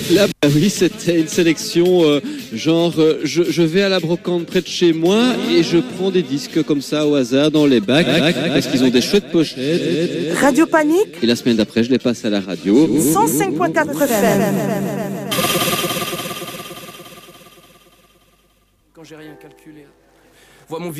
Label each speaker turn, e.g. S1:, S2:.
S1: Là, bah oui, c'était une sélection je vais à la brocante près de chez moi et je prends des disques comme ça au hasard dans les bacs parce qu'ils ont des chouettes pochettes.
S2: Radio Panique.
S1: Et la semaine d'après, je les passe à la radio.
S2: 105.4 FM.
S3: Quand j'ai rien calculé. Vois mon